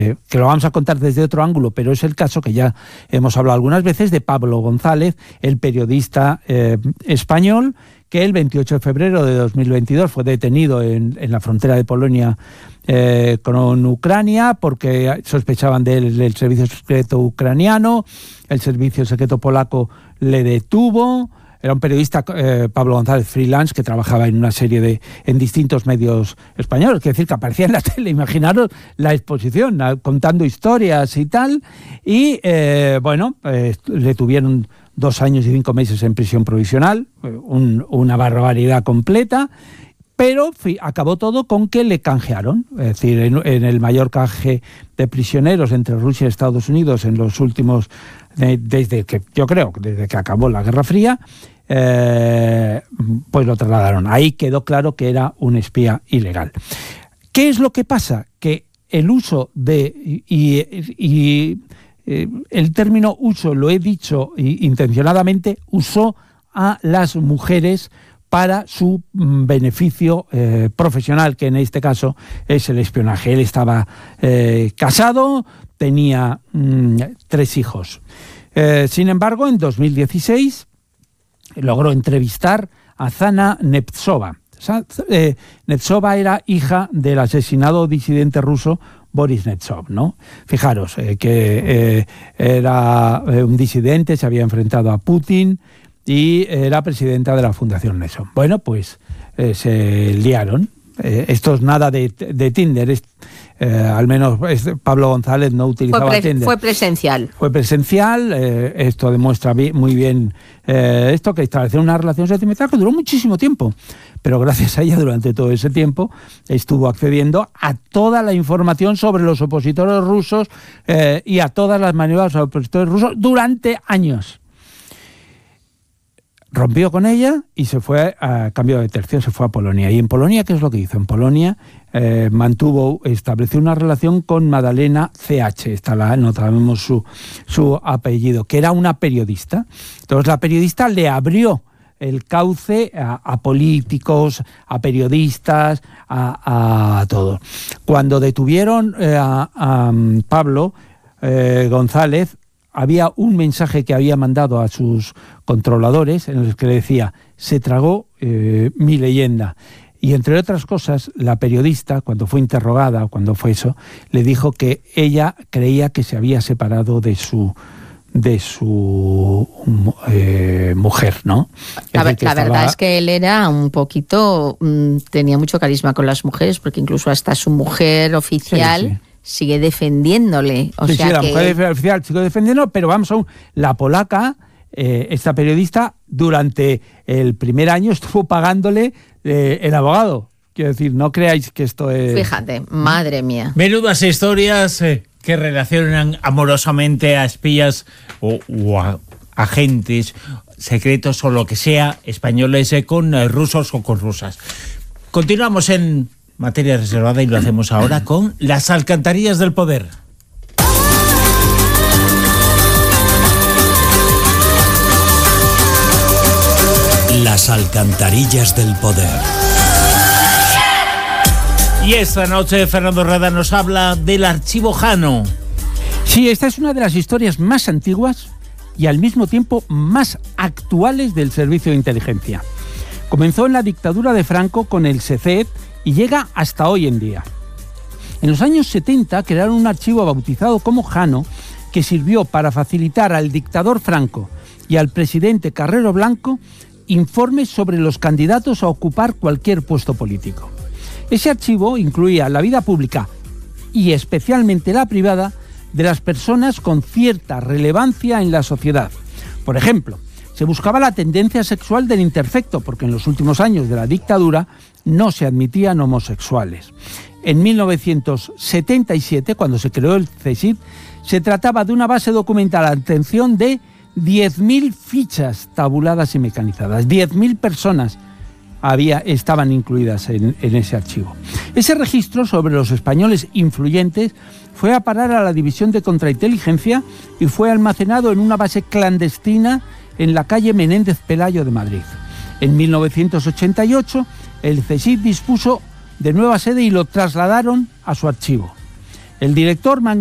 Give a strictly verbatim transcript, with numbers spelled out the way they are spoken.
eh, que lo vamos a contar desde otro ángulo, pero es el caso que ya hemos hablado algunas veces de Pablo González, el periodista eh, español, que el veintiocho de febrero de dos mil veintidós fue detenido en, en la frontera de Polonia eh, con Ucrania porque sospechaban de él del servicio secreto ucraniano. El servicio secreto polaco le detuvo. Era un periodista, eh, Pablo González, freelance, que trabajaba en una serie de, en distintos medios españoles, es decir, que aparecía en la tele. Imaginaros la exposición, contando historias y tal. Y, eh, bueno, eh, le tuvieron dos años y cinco meses en prisión provisional, un, una barbaridad completa, pero fi, acabó todo con que le canjearon. Es decir, en, en el mayor canje de prisioneros entre Rusia y Estados Unidos en los últimos, de, desde que, yo creo, desde que acabó la Guerra Fría, eh, pues lo trasladaron. Ahí quedó claro que era un espía ilegal. ¿Qué es lo que pasa? Que el uso de... y, y, y Eh, el término uso, lo he dicho intencionadamente, usó a las mujeres para su mm, beneficio eh, profesional, que en este caso es el espionaje. Él estaba eh, casado, tenía mm, tres hijos. Eh, sin embargo, en dos mil dieciséis logró entrevistar a Zana Nemtsova. Eh, Nemtsova era hija del asesinado disidente ruso Boris Nemtsov, ¿no? Fijaros eh, que eh, era eh, un disidente, se había enfrentado a Putin y era presidenta de la Fundación Nelson. Bueno, pues eh, se liaron. Eh, esto es nada de, de Tinder, es, eh, al menos es, Pablo González no utilizaba fue pre- Tinder. Fue presencial. Fue presencial, eh, esto demuestra bien, muy bien eh, esto, que establecer una relación sentimental que duró muchísimo tiempo. Pero gracias a ella, durante todo ese tiempo, estuvo accediendo a toda la información sobre los opositores rusos eh, y a todas las maniobras de los opositores rusos durante años. Rompió con ella y se fue a cambio de tercio, se fue a Polonia. ¿Y en Polonia qué es lo que hizo? En Polonia eh, mantuvo, estableció una relación con Madalena C H, esta la, no sabemos su, su apellido, que era una periodista. Entonces la periodista le abrió el cauce a, a políticos, a periodistas, a, a todos. Cuando detuvieron eh, a, a Pablo eh, González, había un mensaje que había mandado a sus controladores en el que le decía: se tragó eh, mi leyenda. Y entre otras cosas, la periodista, cuando fue interrogada, cuando fue eso, le dijo que ella creía que se había separado de su de su eh, mujer, ¿no? La, la estaba... verdad es que él era un poquito, mmm, tenía mucho carisma con las mujeres, porque incluso hasta su mujer oficial sí, sí. sigue defendiéndole. O sí, sea sí, la que... mujer oficial sigue defendiendo, pero vamos a un, la polaca, eh, esta periodista, durante el primer año estuvo pagándole eh, el abogado. Quiero decir, no creáis que esto es... Fíjate, madre mía. Menudas historias eh, que relacionan amorosamente a espías o, o a agentes secretos o lo que sea, españoles eh, con eh, rusos o con rusas. Continuamos en materia reservada y lo hacemos ahora con las alcantarillas del poder. Las alcantarillas del poder. Y esta noche Fernando Rueda nos habla del archivo Jano. Sí, esta es una de las historias más antiguas y al mismo tiempo más actuales del servicio de inteligencia. Comenzó en la dictadura de Franco con el S E C E T y llega hasta hoy en día. En los años setenta crearon un archivo bautizado como Jano que sirvió para facilitar al dictador Franco y al presidente Carrero Blanco informes sobre los candidatos a ocupar cualquier puesto político. Ese archivo incluía la vida pública y especialmente la privada de las personas con cierta relevancia en la sociedad. Por ejemplo, se buscaba la tendencia sexual del interfecto, porque en los últimos años de la dictadura no se admitían homosexuales. En mil novecientos setenta y siete, cuando se creó el C S I D, se trataba de una base documental, atención, de diez mil fichas tabuladas y mecanizadas. diez mil personas había, estaban incluidas en, en ese archivo. Ese registro sobre los españoles influyentes fue a parar a la División de Contrainteligencia y fue almacenado en una base clandestina en la calle Menéndez Pelayo de Madrid. En mil novecientos ochenta y ocho, el C S I D dispuso de nueva sede y lo trasladaron a su archivo. El director